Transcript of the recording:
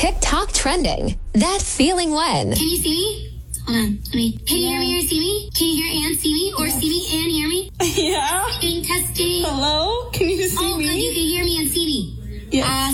TikTok trending. That feeling when. Can you see me? Hold on. Can you hear me or see me? Can you hear and see me? Or see me and hear me? Yeah. Testing. Hello? Can you see me? Oh, good. You can hear me and see me. Yes.